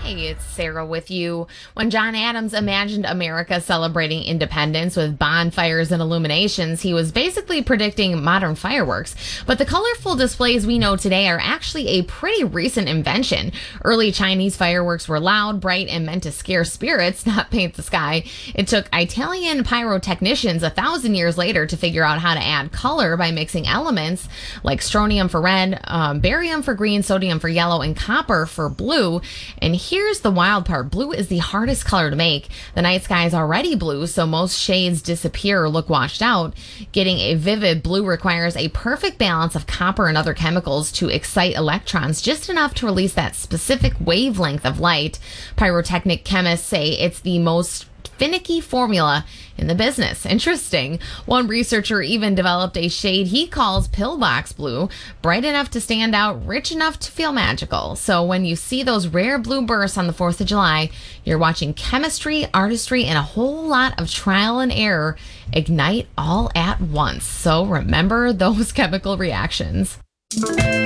Hey, it's Sarah with you. When John Adams imagined America celebrating independence with bonfires and illuminations, he was basically predicting modern fireworks. But the colorful displays we know today are actually a pretty recent invention. Early Chinese fireworks were loud, bright, and meant to scare spirits, not paint the sky. It took Italian pyrotechnicians 1,000 years later to figure out how to add color by mixing elements like strontium for red, barium for green, sodium for yellow, and copper for blue. And here's the wild part. Blue is the hardest color to make. The night sky is already blue, so most shades disappear or look washed out. Getting a vivid blue requires a perfect balance of copper and other chemicals to excite electrons just enough to release that specific wavelength of light. Pyrotechnic chemists say it's the most finicky formula in the business. Interesting. One researcher even developed a shade he calls pillbox blue, bright enough to stand out, rich enough to feel magical. So when you see those rare blue bursts on the 4th of July, you're watching chemistry, artistry, and a whole lot of trial and error ignite all at once. So remember those chemical reactions.